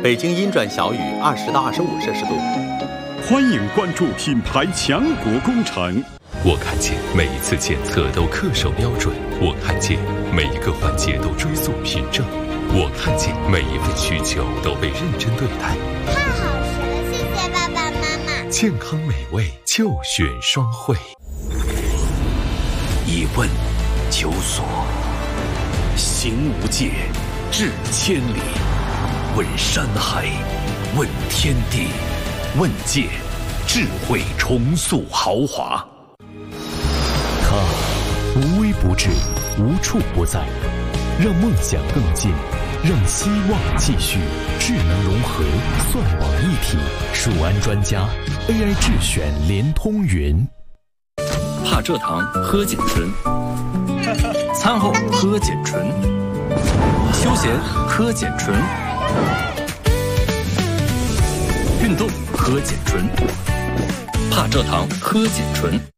北京阴转小雨20到25摄氏度。 欢迎关注品牌强国工程。 我看见每一次检测都恪守标准，我看见每一个环节都追溯凭证，我看见每一份需求都被认真对待。 太好吃了，谢谢爸爸妈妈。 健康美味就选双汇。 以问求索，行无界，至千里。问山海，问天地，问界，智慧重塑豪华。 它无微不至，无处不在，让梦想更近，让希望继续。智能融合，算网一体，数安专家 AI 智选联通云。 怕蔗糖喝碱醇，餐后喝碱醇，休闲喝碱醇，运动喝碱醇，怕蔗糖喝碱醇。